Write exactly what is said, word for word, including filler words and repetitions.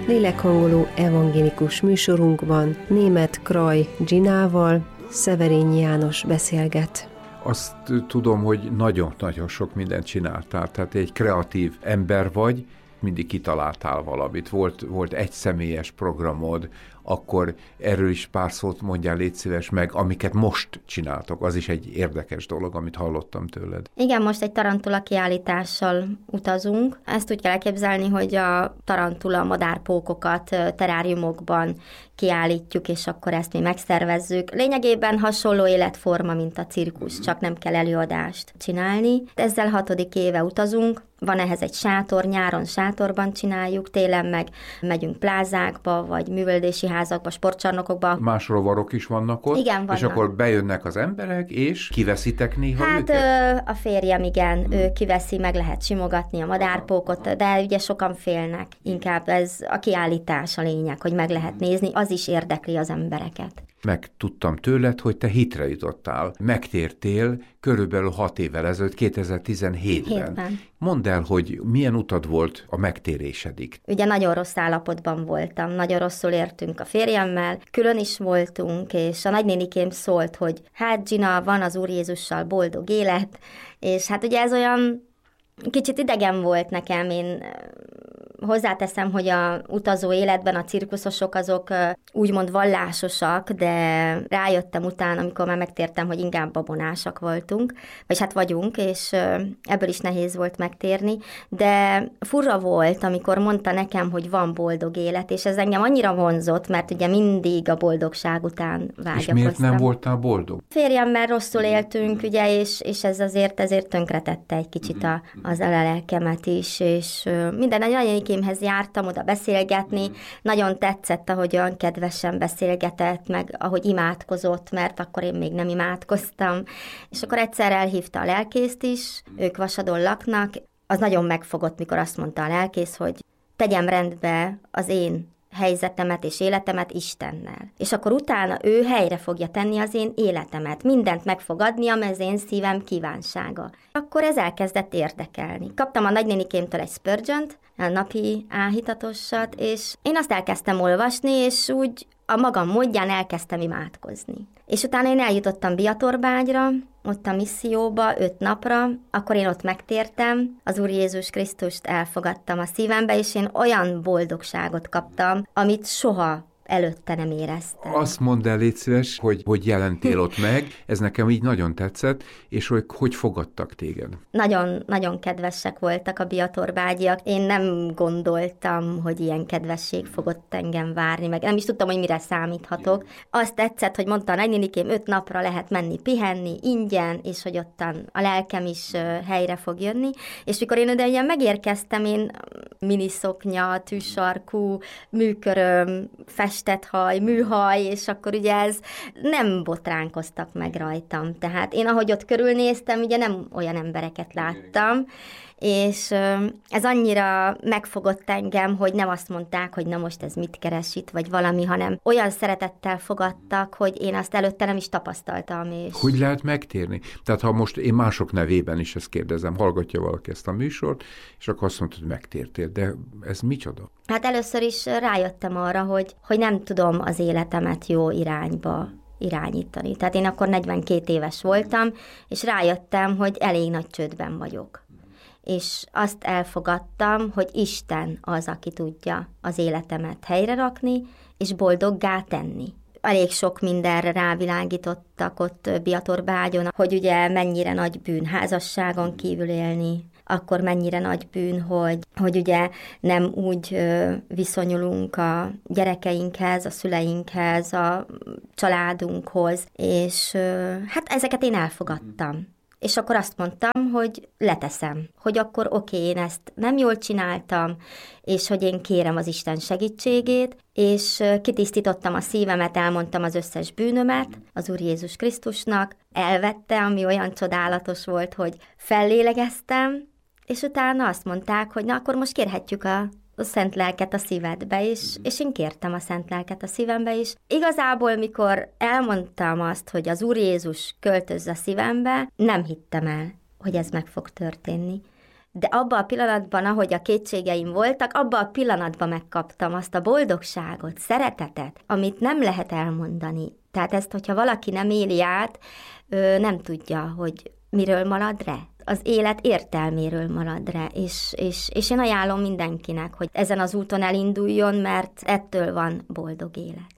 Lélekhangoló evangélikus műsorunkban német Kraj Ginával Szeverényi János beszélget. Azt tudom, hogy nagyon-nagyon sok mindent csináltál, tehát egy kreatív ember vagy, mindig kitaláltál valamit. Volt, volt egy személyes programod, akkor erről is pár szót mondjál, légy szíves meg, amiket most csináltok. Az is egy érdekes dolog, amit hallottam tőled. Igen, most egy tarantula kiállítással utazunk. Ezt úgy kell elképzelni, hogy a tarantula madárpókokat teráriumokban kiállítjuk, és akkor ezt mi megszervezzük. Lényegében hasonló életforma, mint a cirkusz, csak nem kell előadást csinálni. Ezzel hatodik éve utazunk. Van ehhez egy sátor, nyáron sátorban csináljuk, télen meg megyünk plázákba, vagy művelődési házakba, sportcsarnokokba. Más rovarok is vannak ott? Igen, vannak. És akkor bejönnek az emberek, és kiveszitek néha hát, őket? Hát a férjem, igen, hmm. ő kiveszi, meg lehet simogatni a madárpókot, de ugye sokan félnek. Inkább ez a kiállítás a lényeg, hogy meg lehet nézni, az is érdekli az embereket. Megtudtam tőled, hogy te hitre jutottál. Megtértél körülbelül hat évvel ezelőtt, kétezer-tizenhétben. Hétben. Mondd el, hogy milyen utad volt a megtérésedig. Ugye nagyon rossz állapotban voltam, nagyon rosszul értünk a férjemmel, külön is voltunk, és a nagynénikém szólt, hogy hát Gina, van az Úr Jézussal boldog élet, és hát ugye ez olyan kicsit idegen volt nekem, én hozzáteszem, hogy a utazó életben a cirkuszosok azok úgymond vallásosak, de rájöttem utána, amikor már megtértem, hogy inkább babonásak voltunk, vagy hát vagyunk, és ebből is nehéz volt megtérni, de fura volt, amikor mondta nekem, hogy van boldog élet, és ez engem annyira vonzott, mert ugye mindig a boldogság után vágyakoztam. És miért nem voltál boldog? Férjemmel rosszul éltünk, ugye, és, és ez azért, ezért tönkretette egy kicsit a, az lelkemet is, és minden nagynénikémhez jártam oda beszélgetni, nagyon tetszett, ahogy olyan kedvesen beszélgetett, meg ahogy imádkozott, mert akkor én még nem imádkoztam, és akkor egyszer elhívta a lelkészt is, ők Vasadon laknak, az nagyon megfogott, mikor azt mondta a lelkész, hogy tegyem rendbe az én helyzetemet és életemet Istennel. És akkor utána ő helyre fogja tenni az én életemet. Mindent meg fog adni, amely az én szívem kívánsága. Akkor ez elkezdett érdekelni. Kaptam a nagynénikémtől egy Spurgeon-t, a napi áhítatosat, és én azt elkezdtem olvasni, és úgy a magam módján elkezdtem imádkozni. És utána én eljutottam Biatorbágyra, ott a misszióba, öt napra, akkor én ott megtértem, az Úr Jézus Krisztust elfogadtam a szívembe, és én olyan boldogságot kaptam, amit soha előtte nem éreztem. Azt mondd el, légy szíves, hogy, hogy jelentél ott meg, ez nekem így nagyon tetszett, és hogy hogy fogadtak téged? Nagyon, nagyon kedvesek voltak a biatorbágyiak. Én nem gondoltam, hogy ilyen kedvesség fogott engem várni, meg nem is tudtam, hogy mire számíthatok. Azt tetszett, hogy mondta a nagynénikém, öt napra lehet menni pihenni, ingyen, és hogy ottan a lelkem is helyre fog jönni. És mikor én oda ilyen megérkeztem, én miniszoknya, tűsarkú, műköröm, festett haj, műhaj, és akkor ugye ez nem botránkoztak meg rajtam. Tehát én, ahogy ott körülnéztem, ugye nem olyan embereket láttam, és ez annyira megfogott engem, hogy nem azt mondták, hogy na most ez mit keres itt, vagy valami, hanem olyan szeretettel fogadtak, hogy én azt előtte nem is tapasztaltam. És... Hogy lehet megtérni? Tehát ha most én mások nevében is ezt kérdezem, hallgatja valaki ezt a műsort, és akkor azt mondta, hogy megtértél, de ez micsoda? Hát először is rájöttem arra, hogy, hogy nem tudom az életemet jó irányba irányítani. Tehát én akkor negyvenkét éves voltam, és rájöttem, hogy elég nagy csődben vagyok. És azt elfogadtam, hogy Isten az, aki tudja az életemet helyre rakni, és boldoggá tenni. Elég sok mindenre rávilágítottak ott Biatorbágyon, hogy ugye mennyire nagy bűn házasságon kívül élni, akkor mennyire nagy bűn, hogy, hogy ugye nem úgy ö, viszonyulunk a gyerekeinkhez, a szüleinkhez, a családunkhoz, és ö, hát ezeket én elfogadtam. És akkor azt mondtam, hogy leteszem, hogy akkor oké, én ezt nem jól csináltam, és hogy én kérem az Isten segítségét, és kitisztítottam a szívemet, elmondtam az összes bűnömet az Úr Jézus Krisztusnak, elvette, ami olyan csodálatos volt, hogy fellélegeztem, és utána azt mondták, hogy na akkor most kérhetjük a a szent lelket a szívedbe is, és én kértem a szent lelket a szívembe is. Igazából, mikor elmondtam azt, hogy az Úr Jézus költözz a szívembe, nem hittem el, hogy ez meg fog történni. de abban a pillanatban, ahogy a kétségeim voltak, abban a pillanatban megkaptam azt a boldogságot, szeretetet, amit nem lehet elmondani. Tehát ezt, hogyha valaki nem éli át, nem tudja, hogy miről marad re. Az élet értelméről marad re, és, és, és én ajánlom mindenkinek, hogy ezen az úton elinduljon, mert ettől van boldog élet.